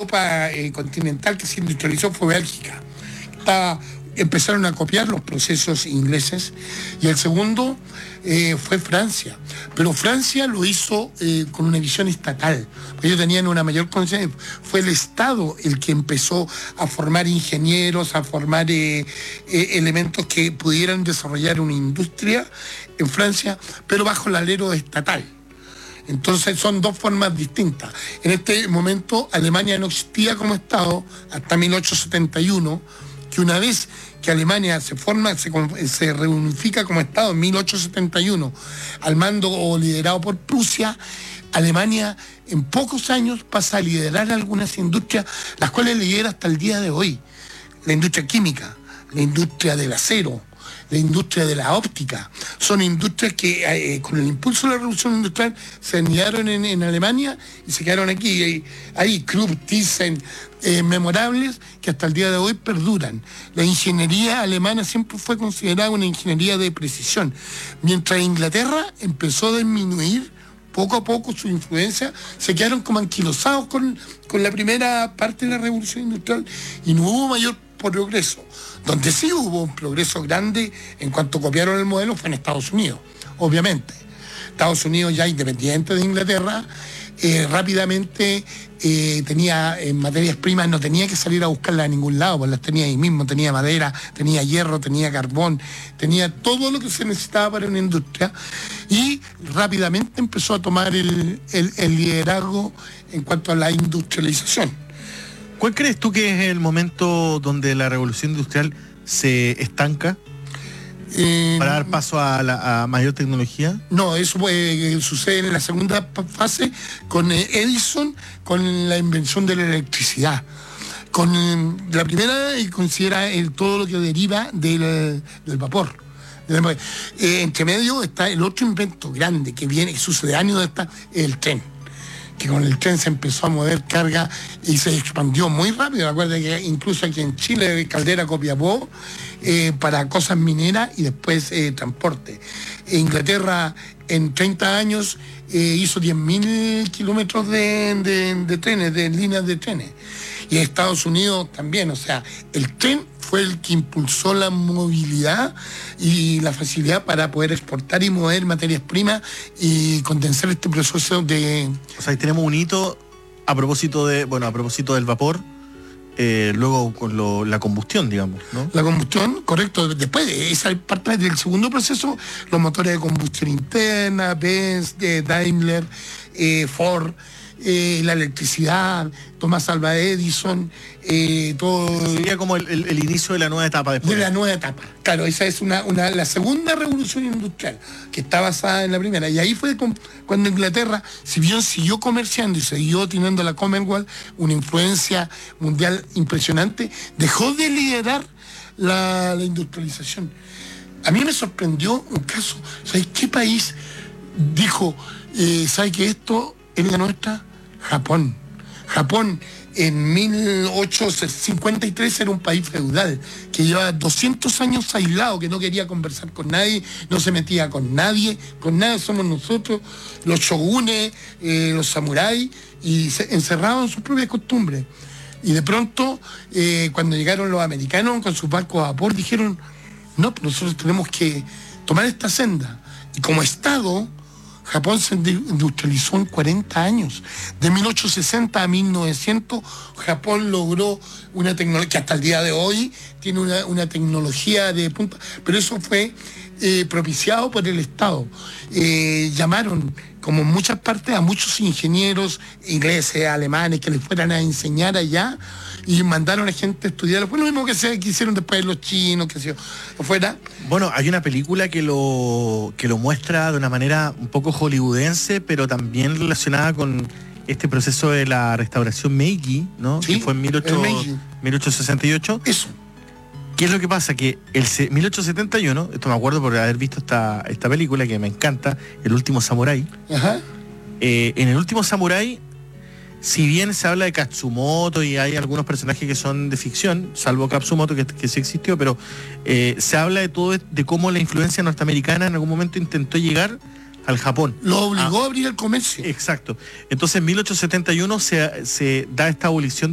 Europa continental que se industrializó fue Bélgica. Empezaron a copiar los procesos ingleses, y el segundo fue Francia, pero Francia lo hizo con una visión estatal. Ellos tenían una mayor conciencia. Fue el Estado el que empezó a formar ingenieros, a formar elementos que pudieran desarrollar una industria en Francia, pero bajo el alero estatal. Entonces son dos formas distintas. En este momento Alemania no existía como Estado hasta 1871, que una vez que Alemania se reunifica como Estado en 1871, al mando o liderado por Prusia, Alemania en pocos años pasa a liderar algunas industrias, las cuales lidera hasta el día de hoy. La industria química, la industria del acero, la industria de la óptica. Son industrias que con el impulso de la revolución industrial se anidaron en Alemania y se quedaron aquí. Hay Krupp, Thyssen, memorables que hasta el día de hoy perduran. La ingeniería alemana siempre fue considerada una ingeniería de precisión. Mientras Inglaterra empezó a disminuir poco a poco su influencia, se quedaron como anquilosados con la primera parte de la revolución industrial y no hubo mayor progreso. Donde sí hubo un progreso grande en cuanto copiaron el modelo fue en Estados Unidos, obviamente. Estados Unidos, ya independiente de Inglaterra, rápidamente tenía materias primas, no tenía que salir a buscarlas a ningún lado, pues las tenía ahí mismo, tenía madera, tenía hierro, tenía carbón, tenía todo lo que se necesitaba para una industria, y rápidamente empezó a tomar el liderazgo en cuanto a la industrialización. ¿Cuál crees tú que es el momento donde la revolución industrial se estanca para dar paso a mayor tecnología? No, eso sucede en la segunda fase con Edison, con la invención de la electricidad. Con la primera considera todo lo que deriva del vapor. Entre medio está el otro invento grande que viene, sucedáneo de esta, el tren. Que con el tren se empezó a mover carga y se expandió muy rápido. Recuerda que incluso aquí en Chile, Caldera Copiapó, para cosas mineras y después transporte. Inglaterra en 30 años hizo 10.000 kilómetros de trenes, de líneas de trenes. Y Estados Unidos también, o sea, el tren fue el que impulsó la movilidad y la facilidad para poder exportar y mover materias primas y condensar este proceso de... O sea, ahí tenemos un hito a propósito del vapor, luego con la combustión, digamos, ¿no? La combustión, correcto. Después de esa parte del segundo proceso, los motores de combustión interna, Benz, Daimler, Ford, la electricidad, Thomas Alva Edison, todo... Sería como el inicio de la nueva etapa después. De la nueva etapa. Claro, esa es la segunda revolución industrial, que está basada en la primera. Y ahí fue cuando Inglaterra, si bien siguió comerciando y siguió teniendo la Commonwealth, una influencia mundial impresionante, dejó de liderar la industrialización. A mí me sorprendió un caso. ¿Sabes qué país dijo, ¿sabes que esto es la nuestra? Japón. Japón en 1853 era un país feudal que llevaba 200 años aislado, que no quería conversar con nadie, no se metía con nadie somos nosotros, los shogunes, los samuráis, y se encerraban en sus propias costumbres. Y de pronto, cuando llegaron los americanos con sus barcos a vapor, dijeron, no, nosotros tenemos que tomar esta senda. Y como Estado, Japón se industrializó en 40 años. De 1860 a 1900, Japón logró una tecnología que hasta el día de hoy tiene una tecnología de punta, pero eso fue propiciado por el Estado. Llamaron, como en muchas partes, a muchos ingenieros ingleses, alemanes, que les fueran a enseñar allá, y mandaron a gente a estudiar. Fue lo mismo que hicieron después los chinos, que se fuera. Bueno, hay una película que lo muestra de una manera un poco hollywoodense, pero también relacionada con este proceso de la restauración Meiji, ¿no? Sí, que fue en 1868. Eso. ¿Qué es lo que pasa? Que el 1871, esto me acuerdo por haber visto esta película que me encanta, El Último Samurái. Ajá. En El Último Samurái, si bien se habla de Katsumoto y hay algunos personajes que son de ficción, salvo Katsumoto que sí existió, pero se habla de cómo la influencia norteamericana en algún momento intentó llegar al Japón. Lo obligó a abrir el comercio. Exacto. Entonces en 1871 se da esta abolición